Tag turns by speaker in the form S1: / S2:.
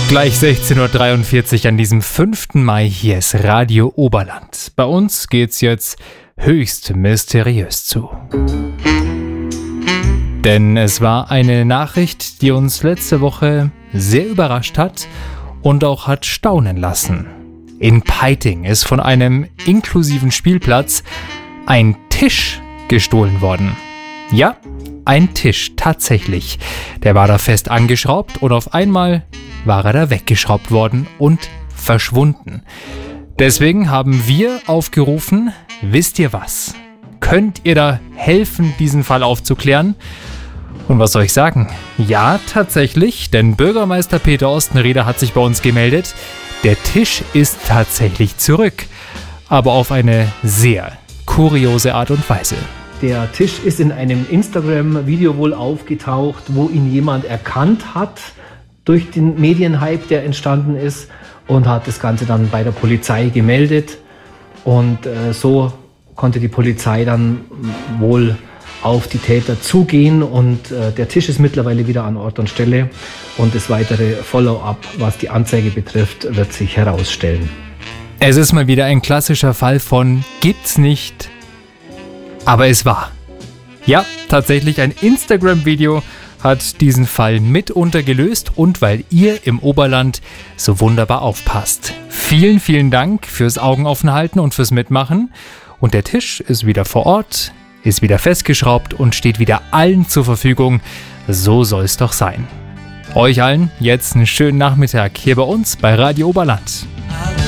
S1: Gleich 16.43 Uhr an diesem 5. Mai, hier ist Radio Oberland. Bei uns geht's jetzt höchst mysteriös zu. Denn es war eine Nachricht, die uns letzte Woche sehr überrascht hat und auch hat staunen lassen. In Peiting ist von einem inklusiven Spielplatz ein Tisch gestohlen worden. Ja, ein Tisch, tatsächlich. Der war da fest angeschraubt und auf einmal war er da weggeschraubt worden und verschwunden. Deswegen haben wir aufgerufen, wisst ihr was? Könnt ihr da helfen, diesen Fall aufzuklären? Und was soll ich sagen? Ja, tatsächlich, denn Bürgermeister Peter Ostenrieder hat sich bei uns gemeldet. Der Tisch ist tatsächlich zurück, aber auf eine sehr kuriose Art und Weise.
S2: Der Tisch ist in einem Instagram-Video wohl aufgetaucht, wo ihn jemand erkannt hat durch den Medienhype, der entstanden ist, und hat das Ganze dann bei der Polizei gemeldet. Und so konnte die Polizei dann wohl auf die Täter zugehen und der Tisch ist mittlerweile wieder an Ort und Stelle und das weitere Follow-up, was die Anzeige betrifft, wird sich herausstellen.
S1: Es ist mal wieder ein klassischer Fall von gibt's nicht, aber es war. Ja, tatsächlich ein Instagram-Video hat diesen Fall mitunter gelöst und weil ihr im Oberland so wunderbar aufpasst. Vielen, vielen Dank fürs Augenaufenhalten und fürs Mitmachen. Und der Tisch ist wieder vor Ort, ist wieder festgeschraubt und steht wieder allen zur Verfügung. So soll es doch sein. Euch allen jetzt einen schönen Nachmittag hier bei uns bei Radio Oberland.